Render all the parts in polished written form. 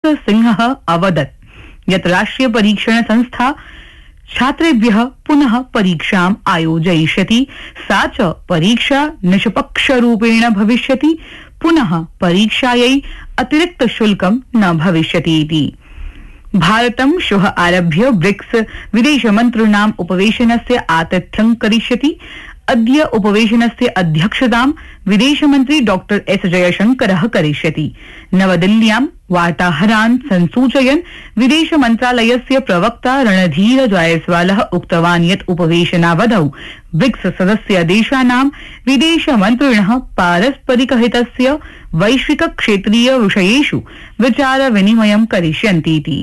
सिंहः अवदत् यत् राष्ट्रिय परीक्षण संस्था छात्रेभ्यः पुनः परीक्षाम् आयोजयिष्यति सा च परीक्षा निष्पक्षरूपेण भविष्यति पुनः परीक्षायै अतिरिक्त शुल्कं न भविष्यति इति। भारतं श्वः आरभ्य ब्रिक्स विदेशमन्त्रिणाम् उपवेशनस्य आतिथ्यं करिष्यति। अद्य उपवेशनस्य अध्यक्षतां विदेशमन्त्री डॉक्टर एस जयशंकरः करिष्यति। नवदिल्ल्यां वार्ताहरान् संसूचयन् विदेशमन्त्रालयस्य प्रवक्ता रणधीर जायसवालः उक्तवान् यत् उपवेशनावधौ ब्रिक्स सदस्य देशानां विदेशमन्त्रिणः पारस्परिकहितस्य वैश्विक क्षेत्रीय विषयेषु विचार विनिमयं करिष्यन्तीति।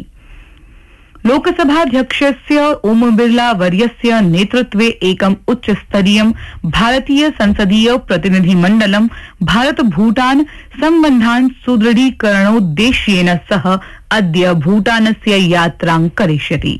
लोकसभाध्यक्षस्य ओम बिरला वर्यस्य नेतृत्वे एकम् उच्चस्तरीयं भारतीय संसदीय प्रतिनिधिमण्डलं भारत भूटान सम्बन्धान् सुदृढीकरणोद्देश्येन सह अद्य भूटानस्य यात्रां करिष्यति।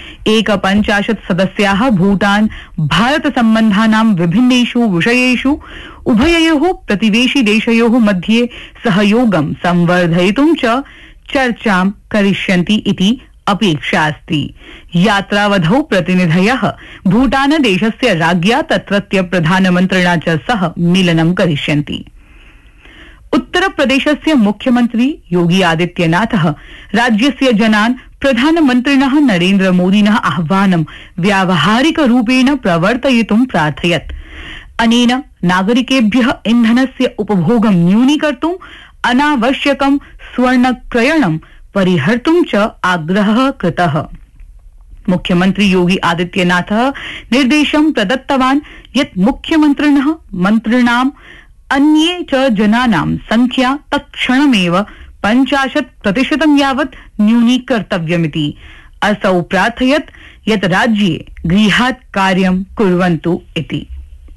51 सदस्याः भूटान भारत सम्बन्धानां विभिन्नेषु विषयेषु उभययोः प्रतिवेशि देशयोः मध्ये सहयोगं संवर्धयितुं च चर्चां करिष्यन्ति इति अपेक्षा अस्ति। यात्रावधौ प्रतिनिधयः भूटान देशस्य राज्ञा तत्रत्य प्रधानमन्त्रिणा च सह मेलनं करिष्यन्ति। उत्तर प्रदेशस्य मुख्यमन्त्री योगी आदित्यनाथः राज्यस्य जनान् प्रधानमन्त्रिणः नरेन्द्र मोदिनः आह्वानं व्यावहारिक रूपेण प्रवर्तयितुं प्रार्थयत्। अनेन नागरिकेभ्यः इन्धनस्य उपभोगं न्यूनीकर्तुं अनावश्यकं स्वर्णक्रयणं परिहर्तुं च आग्रहः कृतः। मुख्यमन्त्री योगी आदित्यनाथः निर्देशं प्रदत्तवान् यत् मुख्यमन्त्रिणः मन्त्रिणाम् अन्ये च जनानां संख्या तत्क्षणमेव 50% यावत् न्यूनीकर्तव्यमिति। असौ प्रार्थयत् यत् राज्ये गृहात् कार्यं कुर्वन्तु इति।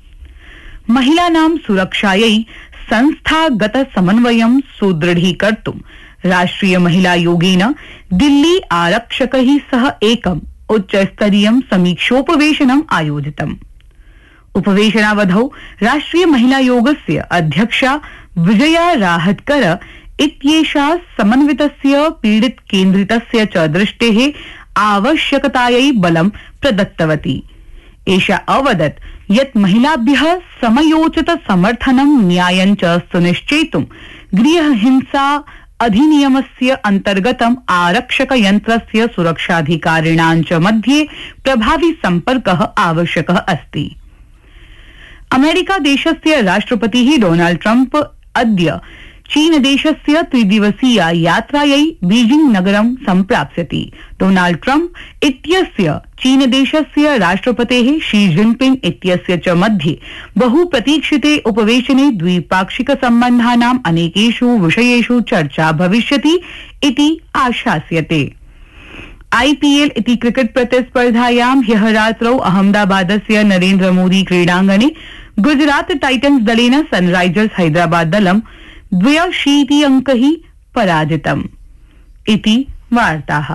महिलानां सुरक्षायै संस्थागत समन्वयं सुदृढीकर्तुं राष्ट्रिय महिला योगेन दिल्ली आरक्षकैः सह एकम् उच्चस्तरीयं समीक्षोपवेशनम् आयोजितम्। उपवेशनावधौ राष्ट्रिय महिला योगस्य अध्यक्षा विजया राहतकर इत्येषा समन्वितस्य पीडित केन्द्रितस्य च दृष्टेः आवश्यकतायै बलं प्रदत्तवती। एषा अवदत् यत् महिलाभ्यः समयोचित समर्थनं न्यायं च सुनिश्चेतुं गृहहिंसा अधिनियमस्य अंतर्गतम् आरक्षक यन्त्रस्य सुरक्षाधिकारिणां च मध्ये प्रभावी सम्पर्कः आवश्यकः अस्ति। अमेरिका देशस्य राष्ट्रपतिः डोनाल्ड ट्रम्प अद्य चीन देशस्य त्रिदिवसीय यात्रायै बीजिंग नगरं सम्प्राप्स्यति। डोनाल्ड ट्रम्प इत्यस्य चीन देशस्य राष्ट्रपतेः शी जिनपिंग इत्यस्य च मध्ये बहुप्रतीक्षिते उपवेशने द्विपाक्षिक सम्बन्धानाम् अनेकेषु विषयेषु चर्चा भविष्यति इति आशास्यते। आईपीएल इति क्रिकेट प्रतिस्पर्धायां ह्यः रात्रौ अहमदाबादस्य नरेन्द्र मोदी क्रीडाङ्गणे गुजरात टाइटन्स दलेन सनराइजर्स हैदराबाद दलं 82 अंकैः पराजितम् इति वार्ताः।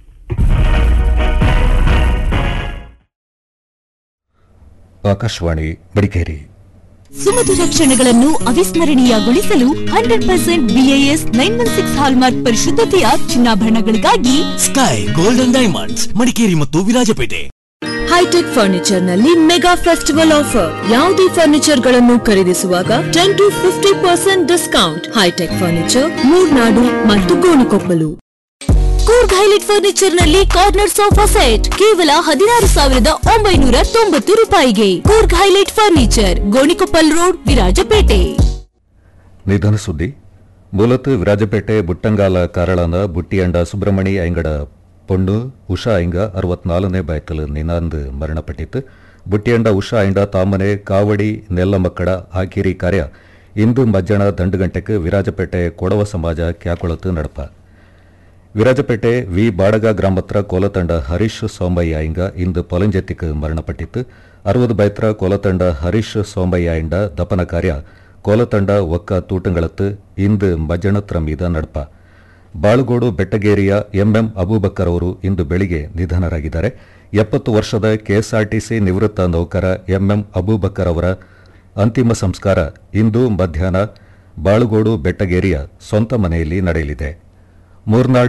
ಆಕಾಶವಾಣಿ ಮಡಿಕೇರಿ ಸುಮಧುರ ಕ್ಷಣಗಳನ್ನು ಅವಿಸ್ಮರಣೀಯಗೊಳಿಸಲು 100% BIS 916 hallmark ಪರಿಶುದ್ಧತೆಯ ಚಿನ್ನಾಭರಣಗಳಿಗಾಗಿ sky golden diamonds Madikeri ಮತ್ತು ವಿರಾಜಪೇಟೆ. ಹೈಟೆಕ್ ಫರ್ನಿಚರ್ ನಲ್ಲಿ ಮೆಗಾ ಫೆಸ್ಟಿವಲ್ ಆಫರ್. ಯಾವುದೇ ಫರ್ನಿಚರ್ ಗಳನ್ನು ಖರೀದಿಸುವಾಗ 10 to 50% discount. High tech furniture Murnad ಮತ್ತು ಗೋಣಿಕೊಪ್ಪಲು. ಕೂರ್ಗ್ ಹೈಲೈಟ್ ಫರ್ನಿಚರ್ ನಲ್ಲಿ ಕಾರ್ನರ್ ಸೋಫಾ ಸೆಟ್ ಕೇವಲ 16,990 ರೂಪಾಯಿಗೆ. Coorg highlight furniture, Gonikoppal road, Virajpet. ನಿಧನ ಸುದ್ದಿ. ಮೂಲತಃ ವಿರಾಜಪೇಟೆ ಬುಟ್ಟಂಗಾಲ ಕಾರಳನ ಬುಟ್ಟಿಯಂಡ ಸುಬ್ರಹ್ಮಣಿ ಐಂಗಡ பொண்ணு உஷா ஐங்க 64ನೇ வயதில் நினாந்து மரணப்பட்டித்து. ಬುಟ್ಟಿಯಂಡ ಉಷಾ ಐಂಡ ತಾಮನೆ ಕಾವಡಿ ನೆಲ್ಲಮಕ್ಕಡ ಹಾಕಿರಿ ಕಾರ್ಯ ಇಂದು ಮಧ್ಯಾಹ್ನ 2 ಗಂಟೆಗೆ ವಿರಾಜಪೇಟೆ ಕೊಡವ ಸಮಾಜ ಕ್ಯಾಕೊಳತು ನಡಪ. ವಿರಾಜಪೇಟೆ ವಿ ಬಾಡಗ ಗ್ರಾಮತ್ರ ಕೋಲತಂಡ ಹರೀಶ್ ಸೋಮಯ್ಯ ಐಂಗ ಇಂದು ಪೊಲಂಜೆತ್ತಿಗೆ ಮರಣಪಟ್ಟಿತ್ತು. 60 ಬೈತ್ರ ಕೋಲತಂಡ ಹರೀಶ್ ಸೋಮಯ್ಯ ಐಂಡ ದಪನ ಕಾರ್ಯ ಕೋಲತಂಡ ಒಕ್ಕ ತೂಟಂಗಳತ್ತು ಇಂದು ಮಜ್ಜಣತ್ರ ಮೀದ ನಡಪ. ಬಾಳುಗೋಡು ಬೆಟ್ಟಗೇರಿಯ ಎಂಎಂ ಅಬೂಬಕ್ಕರ್ ಅವರು ಇಂದು ಬೆಳಿಗ್ಗೆ ನಿಧನರಾಗಿದ್ದಾರೆ. 70 ವರ್ಷದ ಕೆಎಸ್ಆರ್ಟಿಸಿ ನಿವೃತ್ತ ನೌಕರ ಎಂಎಂ ಅಬೂಬಕ್ಕರ್ ಅವರ ಅಂತಿಮ ಸಂಸ್ಕಾರ ಇಂದು ಮಧ್ಯಾಹ್ನ ಬಾಳುಗೋಡು ಬೆಟ್ಟಗೇರಿಯ ಸ್ವಂತ ಮನೆಯಲ್ಲಿ ನಡೆಯಲಿದೆ. ಮೂರ್ನಾಡು